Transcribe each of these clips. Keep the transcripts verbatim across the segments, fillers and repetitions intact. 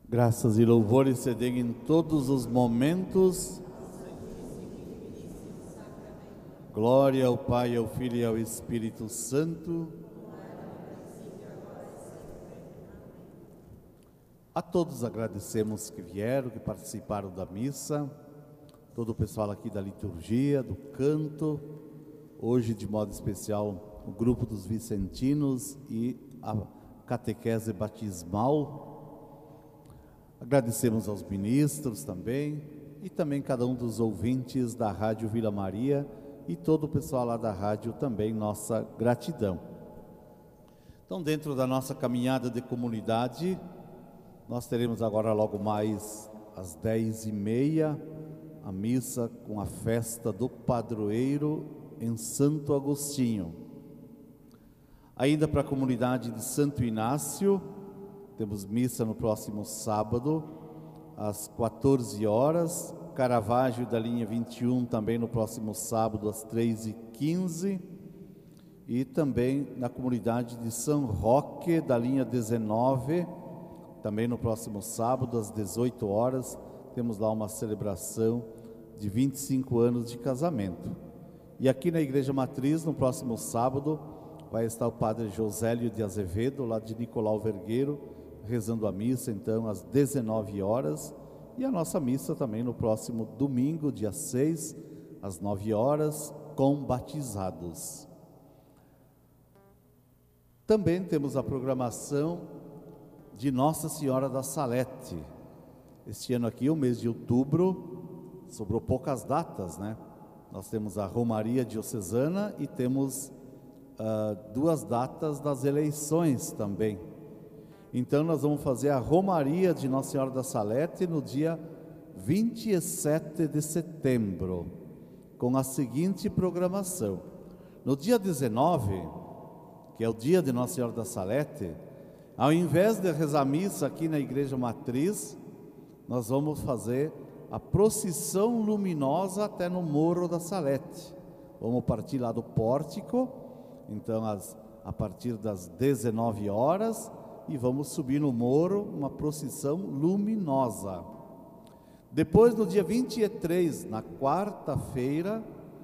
Graças e louvores se deem em todos os momentos. Glória ao Pai, ao Filho e ao Espírito Santo. A todos agradecemos que vieram, que participaram da missa, todo o pessoal aqui da liturgia, do canto, hoje de modo especial o grupo dos vicentinos e a catequese batismal. Agradecemos aos ministros também e também cada um dos ouvintes da Rádio Vila Maria e todo o pessoal lá da rádio também, nossa gratidão. Então, dentro da nossa caminhada de comunidade, nós teremos agora logo mais às dez e meia a missa com a festa do padroeiro em Santo Agostinho. Ainda para a comunidade de Santo Inácio, temos missa no próximo sábado, às quatorze horas, Caravaggio da linha vinte e um também no próximo sábado, às três e quinze, e também na comunidade de São Roque da linha dezenove, também no próximo sábado, às dezoito horas, temos lá uma celebração de vinte e cinco anos de casamento. E aqui na Igreja Matriz, no próximo sábado, vai estar o padre Josélio de Azevedo, lá de Nicolau Vergueiro, rezando a missa, então, às dezenove horas, e a nossa missa também no próximo domingo, dia seis, às nove horas, com batizados. Também temos a programação de Nossa Senhora da Salete. Este ano aqui, o mês de outubro, sobrou poucas datas, né? Nós temos a Romaria Diocesana e temos uh, duas datas das eleições também. Então nós vamos fazer a Romaria de Nossa Senhora da Salete no dia vinte e sete de setembro, com a seguinte programação. No dia dezenove, que é o dia de Nossa Senhora da Salete, ao invés de rezar missa aqui na Igreja Matriz, nós vamos fazer a procissão luminosa até no Morro da Salete. Vamos partir lá do pórtico, então as, a partir das dezenove horas, e vamos subir no morro, uma procissão luminosa. Depois, no dia vinte e três, na quarta-feira,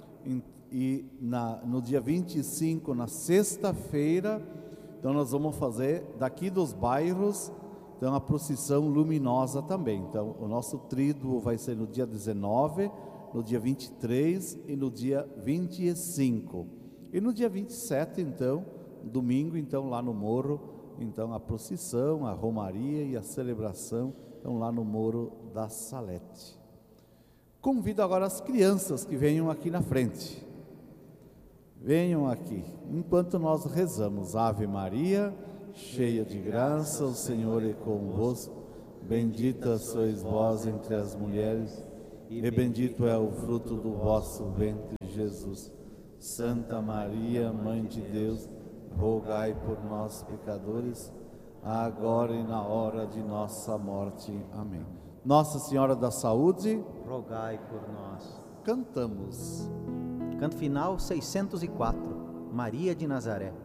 e na, no dia vinte e cinco, na sexta-feira, então nós vamos fazer daqui dos bairros, então a procissão luminosa também. Então o nosso tríduo vai ser no dia dezenove, no dia vinte e três e no dia vinte e cinco. E no dia vinte e sete, então, domingo, então lá no morro, então a procissão, a romaria e a celebração estão lá no Morro da Salete. Convido agora as crianças que venham aqui na frente. Venham aqui, enquanto nós rezamos. Ave Maria, cheia de graça, o Senhor é convosco. Bendita sois vós entre as mulheres, e bendito é o fruto do vosso ventre, Jesus. Santa Maria, Mãe de Deus, rogai por nós, pecadores, agora e na hora de nossa morte. Amém. Nossa Senhora da Saúde, rogai por nós. Cantamos. Canto final seiscentos e quatro, Maria de Nazaré.